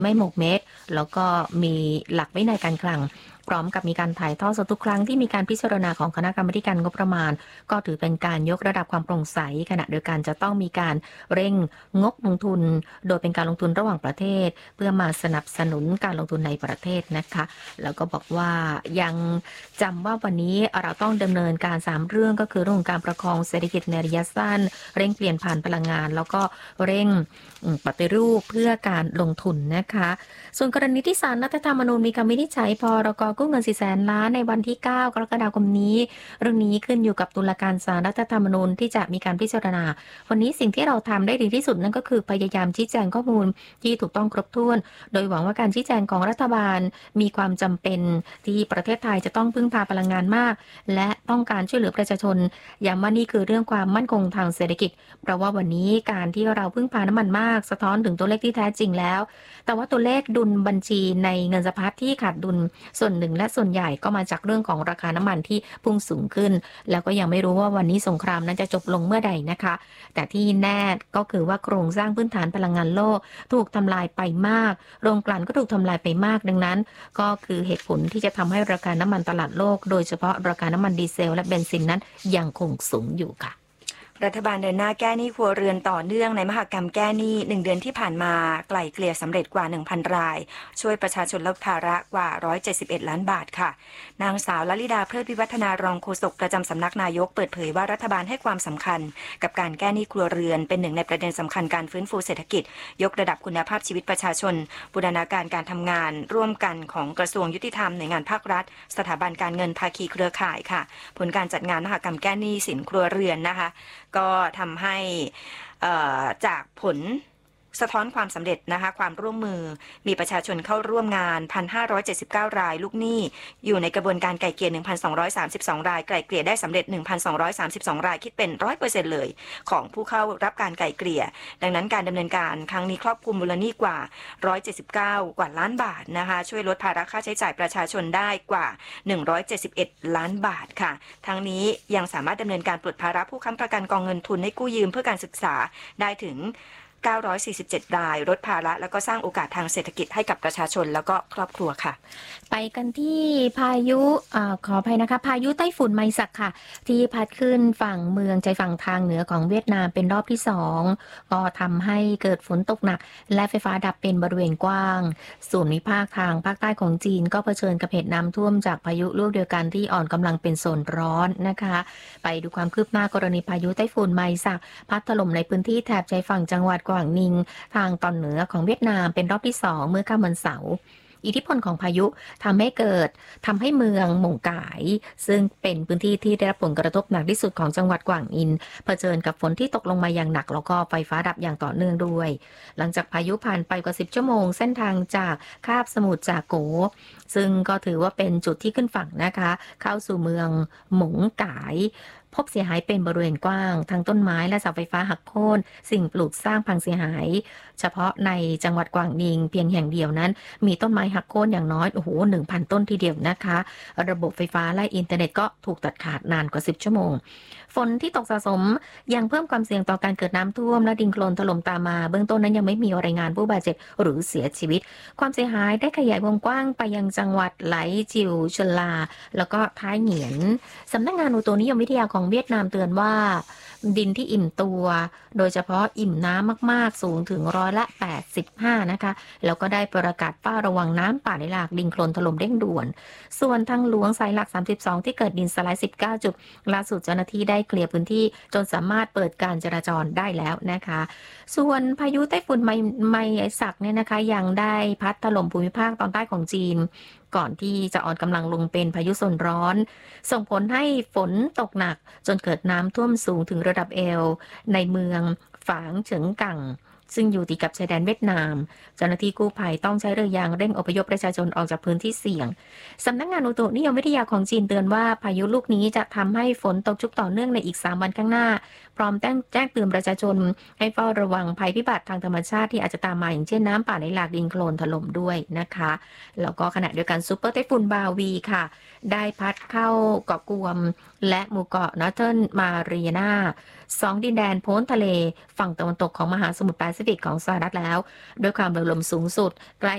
ไม่หมกเม็ดแล้วก็มีหลักวินัยการคลังพร้อมกับมีการถ่ายทอดสดทุกครั้งที่มีการพิจารณาของคณะกรรมาการงบประมาณก็ถือเป็นการยกระดับความโปร่งใสขณะเดียวกันจะต้องมีการเร่งงบลงทุนโดยเป็นการลงทุนระหว่างประเทศเพื่อมาสนับสนุนการลงทุนในประเทศนะคะแล้วก็บอกว่ายังจำว่าวันนี้เราต้องดำเนินการ3เรื่องก็คือเรื่องของการประคองเศรษฐกิจในระยะสั้นเร่งเปลี่ยนผ่านพลังงานแล้วก็เร่งปฏิรูปเพื่อการลงทุนนะคะส่วนกรณีที่ศาลรัฐธรรมนูญมีคำวินิจฉัยพรก.กู้เงิน400,000 ล้านในวันที่9กรกฎาคมนี้เรื่องนี้ขึ้นอยู่กับตุลาการศาลรัฐธรรมนูญที่จะมีการพิจารณาวันนี้สิ่งที่เราทำได้ดีที่สุดนั่นก็คือพยายามชี้แจงข้อมูลที่ถูกต้องครบถ้วนโดยหวังว่าการชี้แจงของรัฐบาลมีความจำเป็นที่ประเทศไทยจะต้องพึ่งพาพลังงานมากและต้องการช่วยเหลือประชาชนย้ำว่านี่คือเรื่องความมั่นคงทางเศรษฐกิจเพราะว่าวันนี้การที่เราพึ่งพาน้ำมันมากสะท้อนถึงตัวเลขที่แท้จริงแล้วแต่ว่าตัวเลขดุลบัญชีในเงินสะพัดที่ขาดดุลส่วนหนึ่งและส่วนใหญ่ก็มาจากเรื่องของราคาน้ำมันที่พุ่งสูงขึ้นแล้วก็ยังไม่รู้ว่าวันนี้สงครามนั้นจะจบลงเมื่อใดนะคะแต่ที่แน่ก็คือว่าโครงสร้างพื้นฐานพลังงานโลกถูกทำลายไปมากโรงกลั่นก็ถูกทำลายไปมากดังนั้นก็คือเหตุผลที่จะทำให้ราคาน้ำมันตลาดโลกโดยเฉพาะราคาน้ำมันดีเซลและเบนซินนั้นยังคงสูงอยู่ค่ะรัฐบาลเดินหน้าแก้หนี้ครัวเรือนต่อเนื่องในมหกรรมแก้หนี้1 เดือนที่ผ่านมาไกล่เกลี่ยสำเร็จกว่า 1,000 รายช่วยประชาชนลดภาระกว่า171 ล้านบาทค่ะนางสาวลลิดาเพลิดวิวัฒนารองโฆษกประจำสำนักนายกเปิดเผยว่ารัฐบาลให้ความสำคัญกับการแก้หนี้ครัวเรือนเป็นหนึ่งในประเด็นสำคัญการฟื้นฟูเศรษฐกิจยกระดับคุณภาพชีวิตประชาชนบูรณาการการทำงานร่วมกันของกระทรวงยุติธรรมหน่วยงานภาครัฐสถาบันการเงินภาคีเครือข่ายค่ะผลการจัดงานมหกรรมแก้หนี้สินครัวเรือนนะคะก็ทำให้จากผลสะท้อนความสำเร็จนะคะความร่วมมือมีประชาชนเข้าร่วมงาน 1,579 รายลูกหนี้อยู่ในกระบวนการไกล่เกลี่ย 1,232 รายไกล่เกลี่ยได้สำเร็จ 1,232 รายคิดเป็น 100% เลยของผู้เข้ารับการไกล่เกลี่ยดังนั้นการดำเนินการครั้งนี้ครอบคลุมมูลหนี้กว่า179กว่าล้านบาทนะคะช่วยลดภาระค่าใช้จ่ายประชาชนได้กว่า171ล้านบาทค่ะทั้งนี้ยังสามารถดำเนินการปลดภาระผู้ค้ำประกันกองเงินทุนให้กู้ยืมเพื่อการศึกษาได้ถึง947 รายลดภาระแล้วก็สร้างโอกาสทางเศรษฐกิจให้กับประชาชนแล้วก็ครอบครัวค่ะไปกันที่พายุขออภัยนะคะพายุไต้ฝุ่นไมซักค่ะที่พัดขึ้นฝั่งเมืองใจฝั่งทางเหนือของเวียดนามเป็นรอบที่2ก็ทำให้เกิดฝนตกหนักและไฟฟ้าดับเป็นบริเวณกว้างส่วนภาคทางภาคใต้ของจีนก็เผชิญกับเหตุน้ำท่วมจากพายุลูกเดียวกันที่อ่อนกำลังเป็นโซนร้อนนะคะไปดูความคืบหน้ากรณีพายุไต้ฝุ่นไมซักพัดถล่มในพื้นที่แถบใจฝั่งจังหวัดกวางนิงทางตอนเหนือของเวียดนามเป็นรอบที่2เมื่อค่ำวันเสาร์อิทธิพลของพายุทำให้เมืองหม่งกายซึ่งเป็นพื้นที่ที่ได้รับผลกระทบหนักที่สุดของจังหวัดกวางอินเผชิญกับฝนที่ตกลงมาอย่างหนักแล้วก็ไฟฟ้าดับอย่างต่อเนื่องด้วยหลังจากพายุผ่านไปกว่า10 ชั่วโมงเส้นทางจากคาบสมุทรจากโกซึ่งก็ถือว่าเป็นจุดที่ขึ้นฝั่งนะคะเข้าสู่เมืองหม่งกายพบเสียหายเป็นบริเวณกว้างทั้งต้นไม้และเสาไฟฟ้าหักโค่นสิ่งปลูกสร้างพังเสียหายเฉพาะในจังหวัดกวางนิงเพียงแห่งเดียวนั้นมีต้นไม้หักโค่นอย่างน้อย1,000 ต้นทีเดียวนะคะระบบไฟฟ้าและอินเทอร์เน็ตก็ถูกตัดขาดนานกว่า10 ชั่วโมงฝนที่ตกสะสมยังเพิ่มความเสี่ยงต่อการเกิดน้ำท่วมและดินโคลนถล่มตามมาเบื้องต้นนั้นยังไม่มีรายงานผู้บาดเจ็บหรือเสียชีวิตความเสียหายได้ขยายวงกว้างไปยังจังหวัดไหลจิวชลาแล้วก็ท้ายเหงียนสำนักงานอุตุนิยมวิทยาของเวียดนามเตือนว่าดินที่อิ่มตัวโดยเฉพาะอิ่มน้ำมากๆสูงถึง85%นะคะแล้วก็ได้ประกาศเฝ้าระวังน้ำป่าไหลหลากดินโคลนถล่มเร่งด่วนส่วนทางหลวงสายหลัก32ที่เกิดดินสไลด์19 จุดล่าสุดเจ้าหน้าที่ได้เคลียร์พื้นที่จนสามารถเปิดการจราจรได้แล้วนะคะส่วนพายุไต้ฝุ่นไมซักเนี่ยนะคะยังได้พัดถล่มภูมิภาคตอนใต้ของจีนก่อนที่จะอ่อนกำลังลงเป็นพายุโซนร้อนส่งผลให้ฝนตกหนักจนเกิดน้ำท่วมสูงถึงระดับเอวในเมืองฝางเฉิงกั่งซึ่งอยู่ติดกับชายแดนเวียดนามเจ้าหน้าที่กู้ภัยต้องใช้เรือยางเร่งอพยพประชาชนออกจากพื้นที่เสี่ยงสำนักงานอุตุนิยมวิทยาของจีนเตือนว่าพายุลูกนี้จะทำให้ฝนตกชุกต่อเนื่องในอีก3 วันข้างหน้าพร้อมแจ้งเตือนประชาชนให้เฝ้าระวังภัยพิบัติทางธรรมชาติที่อาจจะตามมาอย่างเช่นน้ำป่าไหลหลากดินโคลนถล่มด้วยนะคะแล้วก็ขณะเดียวกันซูเปอร์ไต้ฝุ่นบาวีค่ะได้พัดเข้าเกาะกวมและหมู่เกาะนอร์เทิร์นมารีนา2 ดินแดนพ้นทะเลฝั่งตะวันตกของมหาสมุทรแปซิฟิกของสหรัฐแล้วด้วยความเร็วลมสูงสุดใกล้